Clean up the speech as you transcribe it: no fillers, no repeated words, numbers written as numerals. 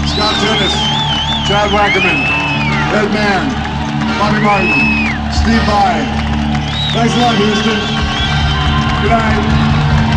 Scott Dennis, Chad Wackerman, Ed Mann, Bobby Martin, Steve Vai. Thanks a lot, Houston. Good night.